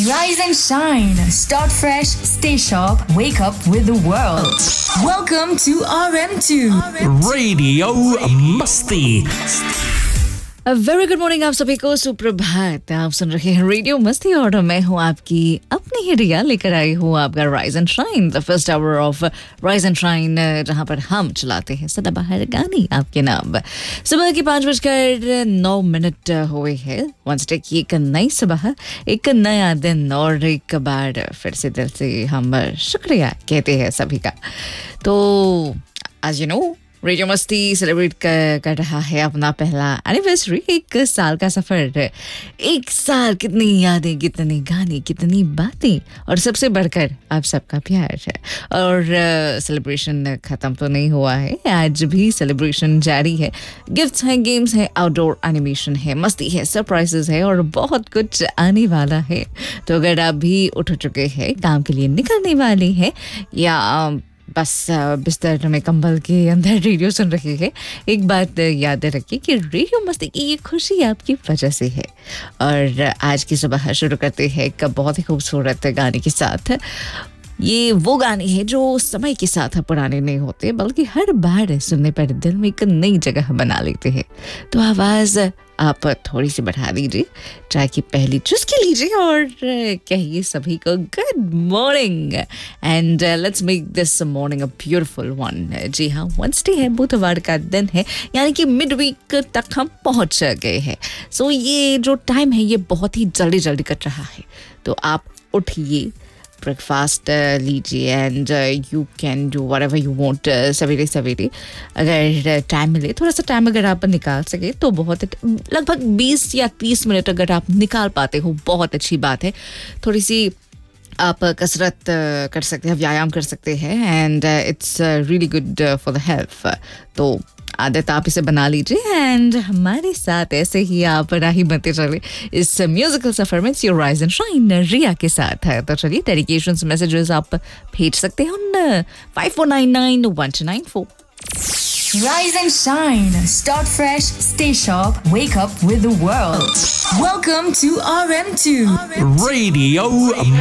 Rise and shine. Start fresh. Stay sharp. Wake up with the world. Welcome to RM2 Radio Masti. Very good morning आप सभी को, सुप्रभात। आप सुन रहे हैं रेडियो मस्ती और मैं हूँ आपकी अपनी ही रिया, लेकर आई हूँ आपका rise and shine, the first hour of rise and shine, जहाँ पर हम चलाते हैं सदाबहार गाने आपके नाम। सुबह की 5:09 हुए हैं। वेडनेसडे की एक नई सुबह, एक नया दिन और एक बार फिर से दिल से हम शुक्रिया कहते हैं सभी का। तो आज रेडियो मस्ती सेलिब्रेट कर रहा है अपना पहला एनिवर्सरी। 1 साल का सफ़र, 1 साल, कितनी यादें, कितने गाने, कितनी बातें और सबसे बढ़कर आप सबका प्यार है। और सेलिब्रेशन ख़त्म तो नहीं हुआ है, आज भी सेलिब्रेशन जारी है। गिफ्ट्स हैं, गेम्स हैं, आउटडोर एनिमेशन है, मस्ती है, सरप्राइजेस है और बहुत कुछ आने वाला है। तो अगर आप भी उठ चुके हैं, काम के लिए निकलने वाले हैं या बस बिस्तर में कंबल के अंदर रेडियो सुन रहे हैं, एक बात याद रखिए कि रेडियो मस्ती की ये खुशी आपकी वजह से है। और आज की सुबह शुरू करते हैं एक बहुत ही खूबसूरत गाने के साथ। ये वो गाने हैं जो समय के साथ पुराने नहीं होते, बल्कि हर बार सुनने पर दिल में एक नई जगह बना लेते हैं। तो आवाज़ आप थोड़ी सी बढ़ा दीजिए, चाय की पहली चुस्की लीजिए और कहिए सभी को good morning and let's make this morning a beautiful one. जी हाँ, वेडनेसडे है, बुधवार का दिन है, यानी कि मिड वीक तक हम पहुंच गए हैं। सो ये जो टाइम है ये बहुत ही जल्दी जल्दी कट रहा है। तो आप उठिए, ब्रेकफास्ट लीजिए and you can do whatever you want सवेरे सवेरे। अगर टाइम मिले, थोड़ा सा टाइम अगर आप निकाल सके तो बहुत, लगभग 20 या 30 मिनट अगर आप निकाल पाते हो, बहुत अच्छी बात है। थोड़ी सी आप कसरत कर सकते हैं, व्यायाम कर सकते हैं and it's really good for the health. तो आदत आप इसे बना लीजिए एंड हमारे साथ ऐसे ही आप राही बनते चले इस म्यूजिकल सफर में। योर राइज एंड शाइन रिया के साथ है। तो चलिए, डेडिकेशंस मैसेजेस आप भेज सकते हैं उन 54991294। Rise and shine. Start fresh. Stay sharp. Wake up with the world. Welcome to RM2 Radio